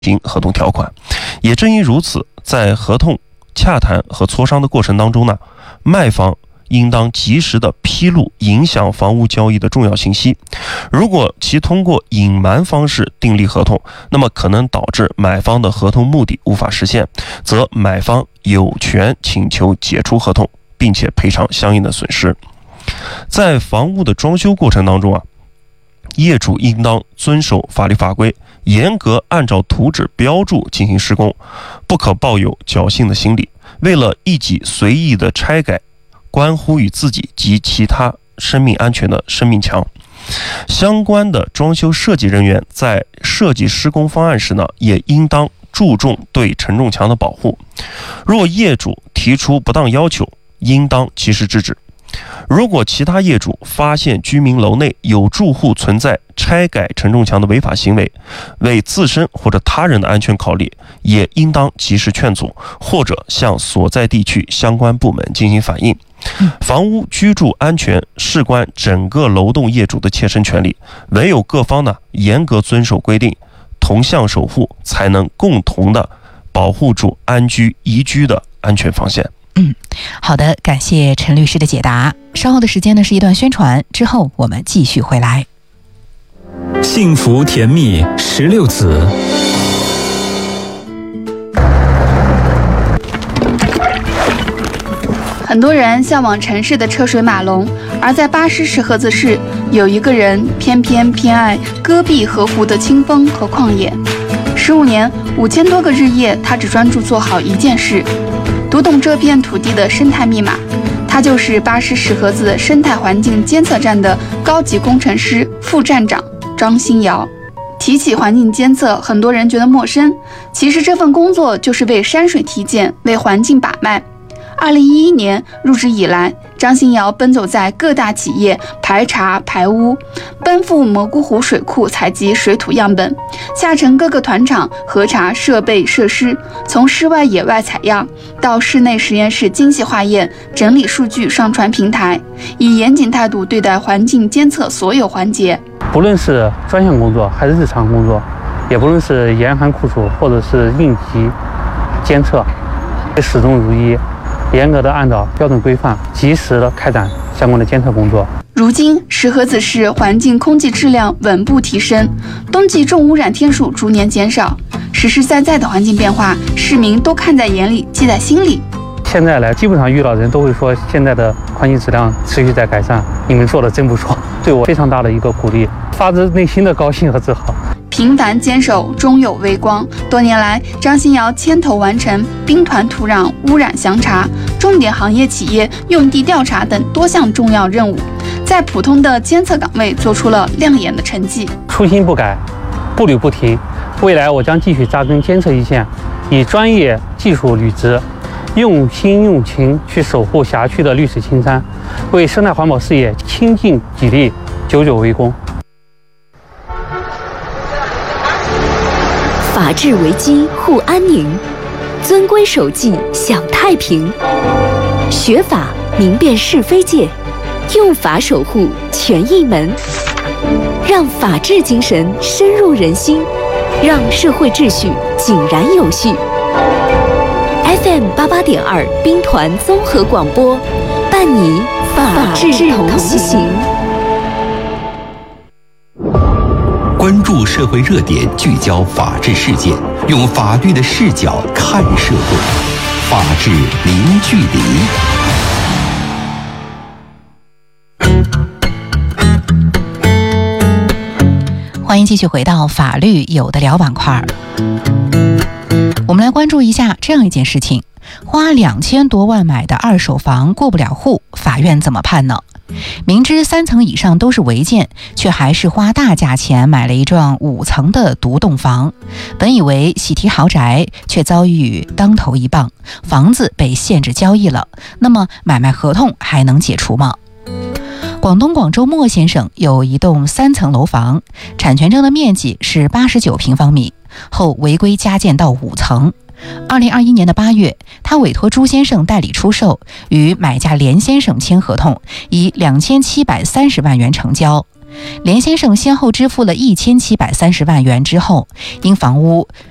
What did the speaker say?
行合同条款。也正因如此，在合同洽谈和磋商的过程当中呢，卖方应当及时的披露影响房屋交易的重要信息。如果其通过隐瞒方式订立合同，那么可能导致买方的合同目的无法实现，则买方有权请求解除合同，并且赔偿相应的损失。在房屋的装修过程当中啊，业主应当遵守法律法规，严格按照图纸标注进行施工，不可抱有侥幸的心理，为了一己随意的拆改关乎于自己及其他生命安全的生命墙。相关的装修设计人员在设计施工方案时呢，也应当注重对承重墙的保护。若业主提出不当要求，应当及时制止。如果其他业主发现居民楼内有住户存在拆改承重墙的违法行为，为自身或者他人的安全考虑，也应当及时劝阻，或者向所在地区相关部门进行反映。房屋居住安全事关整个楼栋业主的切身权利，唯有各方呢严格遵守规定，同向守护，才能共同的保护住安居宜居的安全防线。 好的，感谢陈律师的解答。稍后的时间呢是一段宣传，之后我们继续回来。 幸福甜蜜16子。 很多人向往城市的车水马龙，而在巴师石河子市，有一个人偏爱戈壁河湖的清风和旷野。15年5000多个日夜，他只专注做好一件事，读懂这片土地的生态密码。他就是巴师石河子生态环境监测站的高级工程师副站长张新尧。提起环境监测，很多人觉得陌生，其实这份工作就是为山水体检，为环境把脉。2011年入职以来，张新尧奔走在各大企业排查排污，奔赴蘑菇湖水库采集水土样本，下沉各个团场核查设备设施，从室外野外采样到室内实验室精细化验，整理数据上传平台，以严谨态度对待环境监测所有环节。 不论是专项工作还是日常工作，也不论是严寒酷暑或者是应急监测，始终如一，严格的按照标准规范，及时的开展相关的监测工作。 如今，石河子市环境空气质量稳步提升，冬季重污染天数逐年减少，实实在在的环境变化，市民都看在眼里，记在心里。 现在来，基本上遇到人都会说，现在的环境质量持续在改善，你们做的真不错，对我非常大的一个鼓励，发自内心的高兴和自豪。 平凡坚守，终有微光。多年来，张新尧牵头完成兵团土壤污染详查、重点行业企业用地调查等多项重要任务，在普通的监测岗位做出了亮眼的成绩。 初心不改，步履不停，未来我将继续扎根监测一线，以专业技术履职，用心用情去守护辖区的绿水青山，为生态环保事业倾尽己力，久久为功。 法治为基，护安宁；遵规守纪，享太平。学法明辨是非界，用法守护权益门，让法治精神深入人心，让社会秩序井然有序。FM 88.2兵团综合广播，伴你法治同行。 关注社会热点，聚焦法治事件，用法律的视角看社会，法治零距离。 欢迎继续回到法律有的聊板块。我们来关注一下这样一件事情：花2000多万买的二手房过不了户，法院怎么判呢？明知3层以上都是违建，却还是花大价钱买了一幢5层的独栋房。本以为喜提豪宅，却遭遇当头一棒，房子被限制交易了。那么买卖合同还能解除吗？广东广州莫先生有一栋3层楼房，产权证的面积是89平方米，后违规加建到5层。2021年8月，他委托朱先生代理出售，与买家连先生签合同，以2730万元成交。连先生先后支付了1730万元之后，因房屋